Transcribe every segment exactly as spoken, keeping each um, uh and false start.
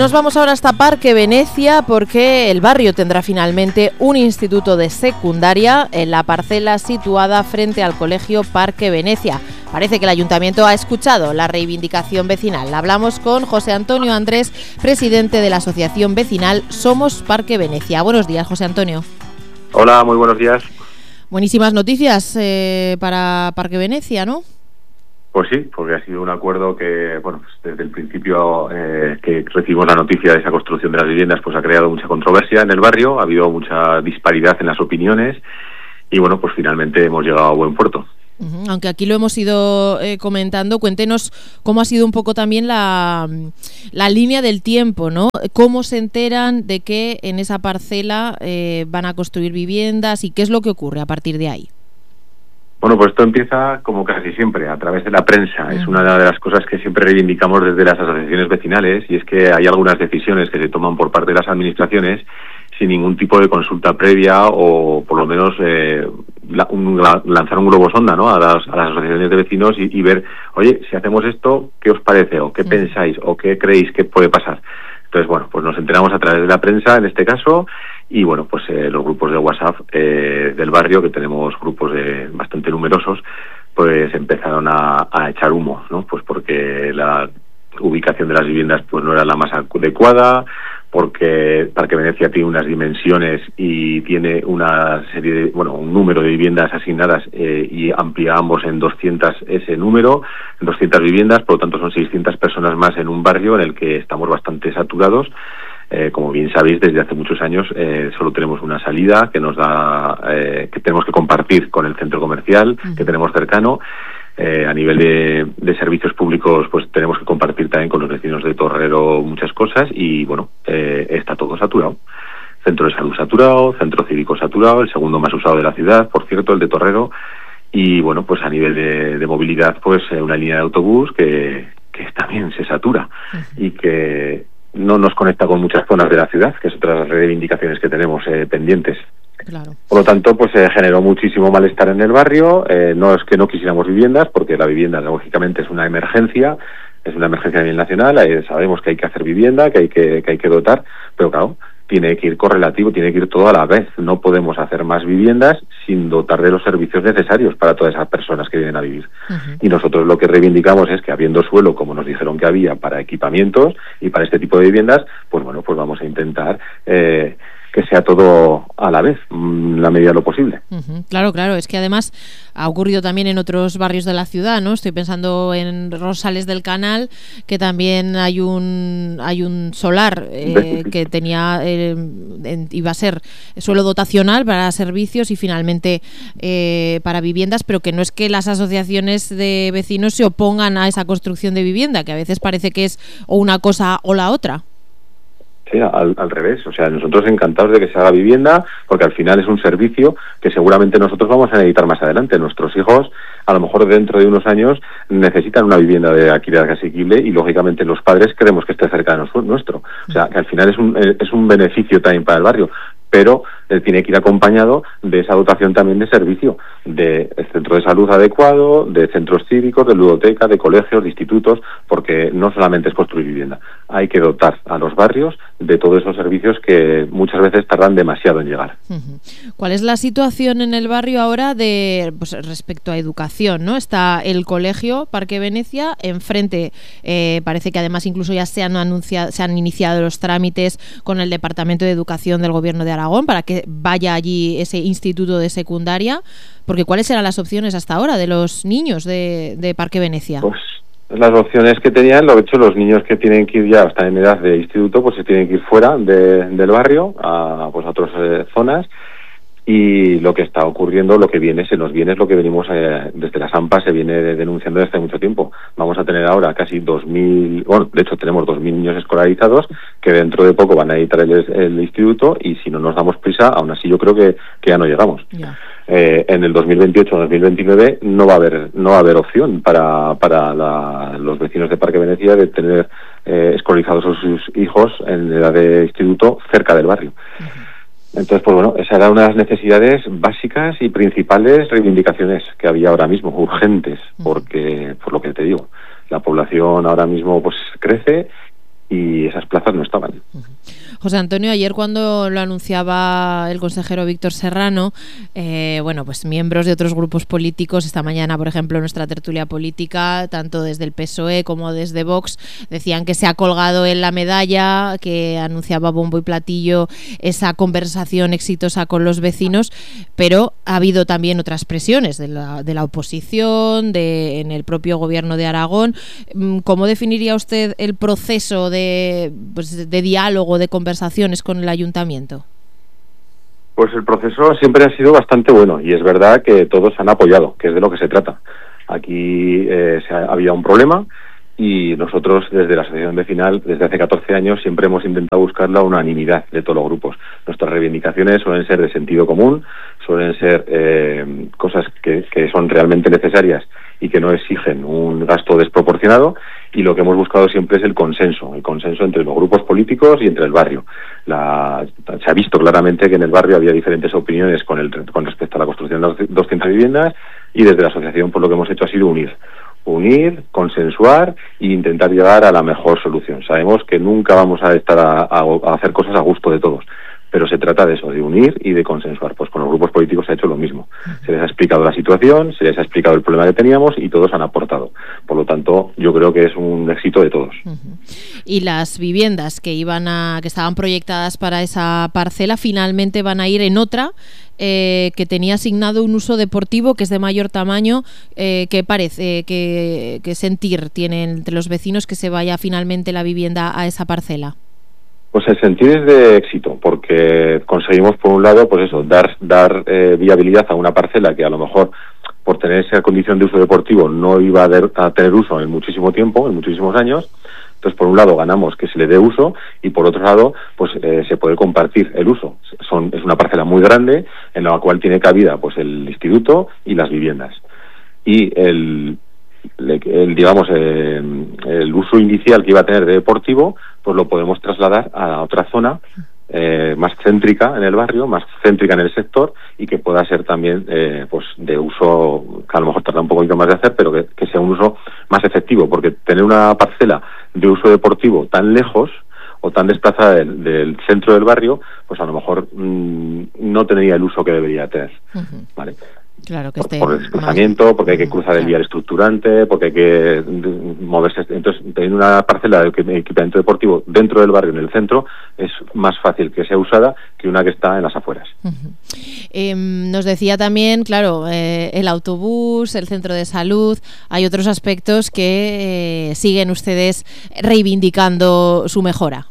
Nos vamos ahora hasta Parque Venecia porque el barrio tendrá finalmente un instituto de secundaria en la parcela situada frente al colegio Parque Venecia. Parece que el ayuntamiento ha escuchado la reivindicación vecinal. Hablamos con José Antonio Andrés, presidente de la asociación vecinal Somos Parque Venecia. Buenos días, José Antonio. Hola, muy buenos días. Buenísimas noticias eh, para Parque Venecia, ¿no? Pues sí, porque ha sido un acuerdo que, bueno, pues desde el principio eh, que recibimos la noticia de esa construcción de las viviendas, pues ha creado mucha controversia en el barrio, ha habido mucha disparidad en las opiniones y, bueno, pues finalmente hemos llegado a buen puerto. Uh-huh. Aunque aquí lo hemos ido eh, comentando, cuéntenos cómo ha sido un poco también la, la línea del tiempo, ¿no? Cómo se enteran de que en esa parcela eh, van a construir viviendas y qué es lo que ocurre a partir de ahí. Bueno, pues esto empieza como casi siempre, a través de la prensa. Uh-huh. Es una de las cosas que siempre reivindicamos desde las asociaciones vecinales, y es que hay algunas decisiones que se toman por parte de las administraciones sin ningún tipo de consulta previa o por lo menos eh, la, un, la, lanzar un globo sonda, ¿no? a, las, a las asociaciones de vecinos y, y ver, oye, si hacemos esto, ¿qué os parece? ¿O qué uh-huh. pensáis? ¿O qué creéis que puede pasar? Entonces, bueno, pues nos enteramos a través de la prensa en este caso y, bueno, pues eh, los grupos de WhatsApp eh, del barrio, que tenemos grupos de, bastante numerosos, pues empezaron a, a echar humo, ¿no? Pues porque la ubicación de las viviendas pues no era la más adecuada, porque Parque Venecia tiene unas dimensiones y tiene una serie de, bueno, un número de viviendas asignadas eh, y ampliamos en doscientas ese número, en doscientas viviendas, por lo tanto son seiscientas personas más en un barrio en el que estamos bastante saturados. Eh, como bien sabéis, desde hace muchos años eh, solo tenemos una salida que nos da, eh, que tenemos que compartir con el centro comercial uh-huh. que tenemos cercano. Eh, a nivel de, de servicios públicos, pues tenemos que compartir también con los vecinos de Torrero muchas cosas y, bueno, eh, está todo saturado. Centro de salud saturado, centro cívico saturado, el segundo más usado de la ciudad, por cierto, el de Torrero. Y, bueno, pues a nivel de, de movilidad, pues eh, una línea de autobús que, que también se satura uh-huh. y que no nos conecta con muchas zonas de la ciudad, que es otra de las reivindicaciones que tenemos eh, pendientes. Claro. Por lo tanto, pues se eh, generó muchísimo malestar en el barrio. Eh, no es que no quisiéramos viviendas, porque la vivienda, lógicamente, es una emergencia, es una emergencia a nivel nacional. Eh, sabemos que hay que hacer vivienda, que hay que, que hay que dotar, pero claro, tiene que ir correlativo, tiene que ir todo a la vez. No podemos hacer más viviendas sin dotar de los servicios necesarios para todas esas personas que vienen a vivir. Uh-huh. Y nosotros lo que reivindicamos es que, habiendo suelo, como nos dijeron que había para equipamientos y para este tipo de viviendas, pues bueno, pues vamos a intentar Eh, que sea todo a la vez, en la medida de lo posible. Uh-huh. Claro, claro, es que además ha ocurrido también en otros barrios de la ciudad, ¿no? Estoy pensando en Rosales del Canal, que también hay un hay un solar eh, que tenía eh, en, iba a ser suelo dotacional para servicios y finalmente eh, para viviendas, pero que no es que las asociaciones de vecinos se opongan a esa construcción de vivienda, que a veces parece que es o una cosa o la otra. Sí, al, al revés, o sea, nosotros encantados de que se haga vivienda, porque al final es un servicio que seguramente nosotros vamos a necesitar más adelante. Nuestros hijos, a lo mejor dentro de unos años, necesitan una vivienda de alquiler asequible y, lógicamente, los padres queremos que esté cerca de nuestro. O sea, que al final es un, es un beneficio también para el barrio, pero eh, tiene que ir acompañado de esa dotación también de servicio, de centro de salud adecuado, de centros cívicos, de ludoteca, de colegios, de institutos, porque no solamente es construir vivienda, hay que dotar a los barrios de todos esos servicios que muchas veces tardan demasiado en llegar. Uh-huh. ¿Cuál es la situación en el barrio ahora de pues, respecto a educación, ¿no? Está el colegio Parque Venecia, enfrente eh, parece que además incluso ya se han anunciado, se han iniciado los trámites con el Departamento de Educación del Gobierno de Aragón para que vaya allí ese instituto de secundaria, porque ¿cuáles eran las opciones hasta ahora de los niños de, de Parque Venecia? Pues las opciones que tenían, lo hecho, los niños que tienen que ir ya hasta en edad de instituto, pues se tienen que ir fuera de, del barrio a, pues, a otras eh, zonas. Y lo que está ocurriendo, lo que viene, se nos viene, es lo que venimos eh, desde las AMPA, se viene denunciando desde hace mucho tiempo. Vamos a tener ahora casi dos mil, bueno, de hecho tenemos dos mil niños escolarizados que dentro de poco van a editar el, el instituto y si no nos damos prisa, aún así yo creo que, que ya no llegamos. Yeah. Eh, en el dos mil veintiocho o dos mil veintinueve no va a haber no va a haber opción para para la, los vecinos de Parque Venecia de tener eh, escolarizados a sus hijos en edad de instituto cerca del barrio. Uh-huh. Entonces, pues bueno, esa era una de las necesidades básicas y principales reivindicaciones que había ahora mismo, urgentes, porque, por lo que te digo, la población ahora mismo pues crece y esas plazas no estaban. José Antonio, ayer cuando lo anunciaba el consejero Víctor Serrano, eh, bueno, pues miembros de otros grupos políticos, esta mañana, por ejemplo, en nuestra tertulia política, tanto desde el P S O E como desde Vox, decían que se ha colgado en la medalla, que anunciaba bombo y platillo esa conversación exitosa con los vecinos, pero ha habido también otras presiones de la, de la oposición, de, en el propio gobierno de Aragón. ¿Cómo definiría usted el proceso de, pues, de diálogo, de conversaciones con el ayuntamiento? Pues el proceso siempre ha sido bastante bueno y es verdad que todos han apoyado, que es de lo que se trata. Aquí eh, se ha, había un problema y nosotros desde la asociación vecinal, desde hace catorce años, siempre hemos intentado buscar la unanimidad de todos los grupos. Nuestras reivindicaciones suelen ser de sentido común, suelen ser eh, cosas que, que son realmente necesarias y que no exigen un gasto desproporcionado, y lo que hemos buscado siempre es el consenso, el consenso entre los grupos políticos y entre el barrio. La, se ha visto claramente que en el barrio había diferentes opiniones con, el, con respecto a la construcción de doscientas viviendas, y desde la asociación pues lo que hemos hecho ha sido unir. Unir, consensuar e intentar llegar a la mejor solución. Sabemos que nunca vamos a estar a, a, a hacer cosas a gusto de todos, pero se trata de eso, de unir y de consensuar. Pues con los grupos políticos se ha hecho lo mismo. Se les ha explicado la situación, se les ha explicado el problema que teníamos y todos han aportado. Por lo tanto, yo creo que es un éxito de todos. Uh-huh. Y las viviendas que iban a, que estaban proyectadas para esa parcela finalmente van a ir en otra eh, que tenía asignado un uso deportivo que es de mayor tamaño. Eh, ¿Qué parece? ¿Qué, qué sentir tienen entre los vecinos que se vaya finalmente la vivienda a esa parcela? Pues el sentir es de éxito, porque conseguimos por un lado, pues eso, dar dar eh, viabilidad a una parcela que a lo mejor por tener esa condición de uso deportivo no iba a, de, a tener uso en muchísimo tiempo, en muchísimos años. Entonces, por un lado ganamos que se le dé uso y por otro lado, pues eh, se puede compartir el uso. Son es una parcela muy grande en la cual tiene cabida pues el instituto y las viviendas. Y el el digamos eh, el uso inicial que iba a tener de deportivo pues lo podemos trasladar a otra zona eh, más céntrica en el barrio, más céntrica en el sector, y que pueda ser también eh, pues de uso que a lo mejor tarda un poquito más de hacer, pero que, que sea un uso más efectivo, porque tener una parcela de uso deportivo tan lejos o tan desplazada del, del centro del barrio, pues a lo mejor mmm, no tendría el uso que debería tener, uh-huh. ¿Vale? Claro que por, esté por el desplazamiento, más... porque hay que cruzar el vial estructurante, porque hay que moverse. Entonces, teniendo una parcela de equipamiento deportivo dentro del barrio, en el centro, es más fácil que sea usada que una que está en las afueras. Uh-huh. Eh, nos decía también, claro, eh, el autobús, el centro de salud, hay otros aspectos que eh, siguen ustedes reivindicando su mejora.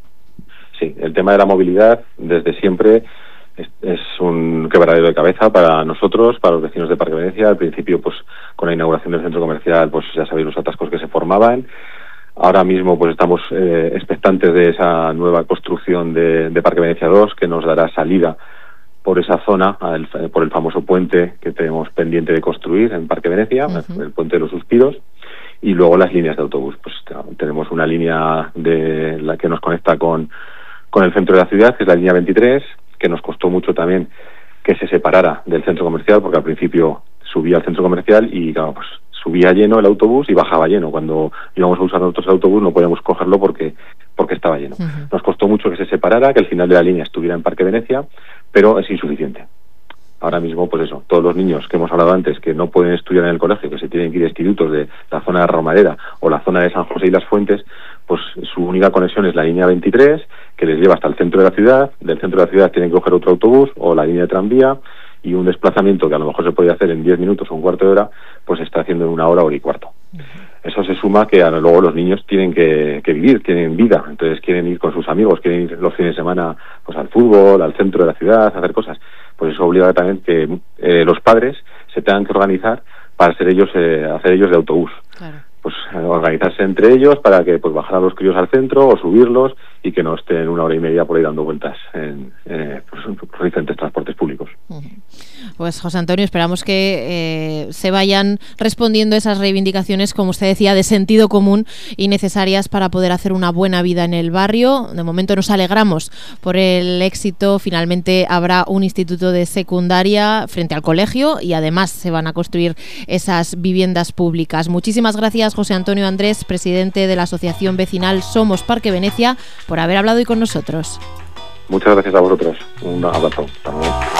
Sí, el tema de la movilidad, desde siempre... Es, es un quebradero de cabeza para nosotros, para los vecinos de Parque Venecia. Al principio, pues con la inauguración del centro comercial, pues ya sabéis los atascos que se formaban. Ahora mismo, pues estamos eh, expectantes de esa nueva construcción de, de Parque Venecia dos, que nos dará salida por esa zona, el, por el famoso puente que tenemos pendiente de construir en Parque Venecia, uh-huh. el puente de los Suspiros, y luego las líneas de autobús. Pues tenemos una línea de la que nos conecta con, con el centro de la ciudad, que es la línea veintitrés, que nos costó mucho también que se separara del centro comercial, porque al principio subía al centro comercial y claro, pues subía lleno el autobús y bajaba lleno. Cuando íbamos a usar nosotros el autobús no podíamos cogerlo porque porque estaba lleno. Uh-huh. Nos costó mucho que se separara, que el final de la línea estuviera en Parque Venecia, pero es insuficiente. Ahora mismo, pues eso, todos los niños que hemos hablado antes que no pueden estudiar en el colegio, que se tienen que ir a institutos de la zona de Romareda o la zona de San José y Las Fuentes, pues su única conexión es la línea veintitrés, que les lleva hasta el centro de la ciudad. Del centro de la ciudad tienen que coger otro autobús o la línea de tranvía, y un desplazamiento que a lo mejor se puede hacer en diez minutos o un cuarto de hora, pues se está haciendo en una hora, hora y cuarto. Uh-huh. Eso se suma que luego los niños tienen que, que vivir, tienen vida, entonces quieren ir con sus amigos, quieren ir los fines de semana pues al fútbol, al centro de la ciudad, a hacer cosas. Pues eso obliga también que eh, los padres se tengan que organizar para hacer ellos, eh, hacer ellos de autobús. Claro. Pues eh, organizarse entre ellos para que pues bajar a los críos al centro o subirlos y que no estén una hora y media por ahí dando vueltas en eh, pues, por diferentes transportes públicos. Uh-huh. Pues José Antonio, esperamos que eh, se vayan respondiendo esas reivindicaciones, como usted decía, de sentido común y necesarias para poder hacer una buena vida en el barrio. De momento nos alegramos por el éxito. Finalmente habrá un instituto de secundaria frente al colegio y además se van a construir esas viviendas públicas. Muchísimas gracias, José Antonio Andrés, presidente de la Asociación Vecinal Somos Parque Venecia, por haber hablado hoy con nosotros. Muchas gracias a vosotros. Un abrazo. Hasta luego.